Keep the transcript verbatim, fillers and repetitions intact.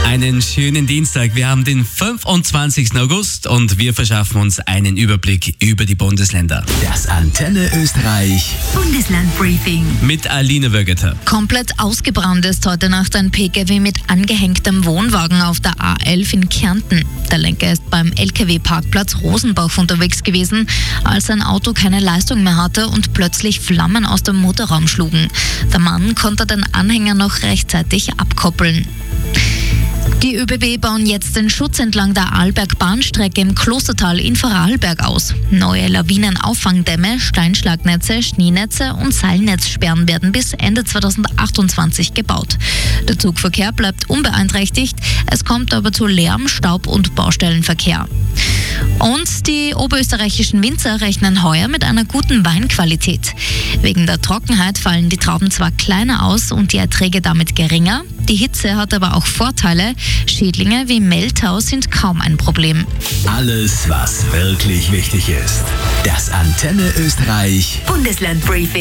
Einen schönen Dienstag. Wir haben den fünfundzwanzigsten August und wir verschaffen uns einen Überblick über die Bundesländer. Das Antenne Österreich Bundeslandbriefing Mit Aline Wögeter. Komplett ausgebrannt ist heute Nacht ein P K W mit angehängtem Wohnwagen auf der A elf in Kärnten. Der Lenker ist beim L K W-Parkplatz Rosenbach unterwegs gewesen, als sein Auto keine Leistung mehr hatte und plötzlich Flammen aus dem Motorraum schlugen. Der Mann konnte den Anhänger noch rechtzeitig abkoppeln. Die ÖBB bauen jetzt den Schutz entlang der Arlberg-Bahnstrecke im Klostertal in Vorarlberg aus. Neue Lawinenauffangdämme, Steinschlagnetze, Schneenetze und Seilnetzsperren werden bis Ende zweitausendachtundzwanzig gebaut. Der Zugverkehr bleibt unbeeinträchtigt, es kommt aber zu Lärm, Staub und Baustellenverkehr. Und die oberösterreichischen Winzer rechnen heuer mit einer guten Weinqualität. Wegen der Trockenheit fallen die Trauben zwar kleiner aus und die Erträge damit geringer. Die Hitze hat aber auch Vorteile. Schädlinge wie Mehltau sind kaum ein Problem. Alles, was wirklich wichtig ist. Das Antenne Österreich Bundeslandbriefing.